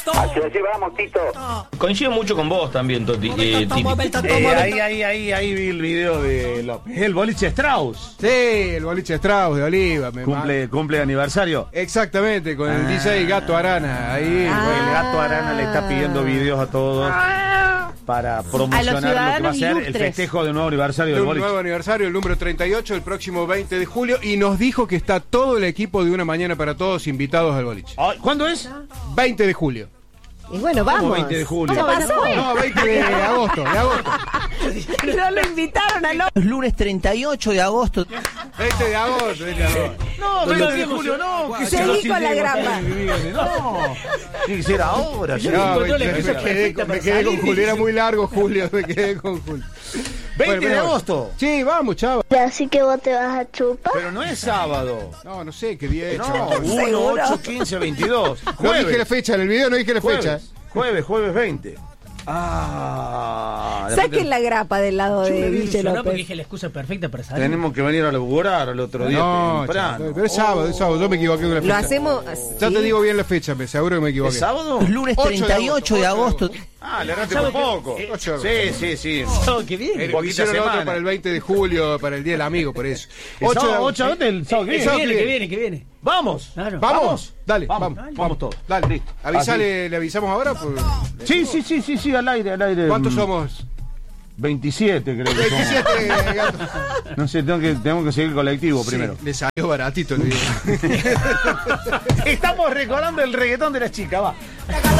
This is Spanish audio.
Así vamos, Tito. Coincido mucho con vos también, Toti. Ahí vi el video de López. El boliche Strauss. Sí, el boliche Strauss de Oliva. Cumple aniversario. Exactamente, con el DJ Gato Arana. Ahí. El Gato Arana le está pidiendo videos a todos para promocionar lo que va a ser el festejo de un nuevo aniversario del boliche. Un nuevo aniversario, el número 38, el próximo 20 de julio. Y nos dijo que está todo el equipo de Una Mañana para Todos invitados al boliche. ¿Cuándo es? 20 de julio. Y bueno, vamos. 20 de julio. ¿Qué pasó? No, 20 de agosto. No lo invitaron a Es lunes 38 de agosto. 20 de agosto. No, 20 de julio no. Seguí con la grapa. No. Tiene que ser ahora. No, me quedé con Julio. Era muy largo, Julio. Me quedé con Julio. 20 de agosto. Sí, vamos, chavo. Así que vos te vas a chupar. Pero no es sábado. No sé qué día es. No, 1, 8, 15, 22. No dije la fecha, en el video no dije la fecha. Jueves 20. Saquen la grapa del lado de Guille No, porque López. dije la excusa perfecta para salir. Tenemos que venir a laburar al otro día temprano. Pero es sábado, Yo me equivoqué con la fecha. Lo hacemos. Ya te digo bien la fecha, me seguro que me equivoqué. ¿Es sábado? Es lunes 38 de agosto. Le erraste por poco. Sí. Oh, qué bien. Hicieron otro para el 20 de julio, para el Día del Amigo, por eso. 8 de agosto el sábado Que viene. Vamos. Claro. ¿Vamos? Dale, vamos todos. Dale, listo. Avisale, ¿le avisamos ahora? Sí, al aire. ¿Cuántos somos? 27 creo que 27, Gato. No sé, tengo que seguir el colectivo primero. Le salió baratito el video. Estamos recordando el reggaetón de las chicas, va.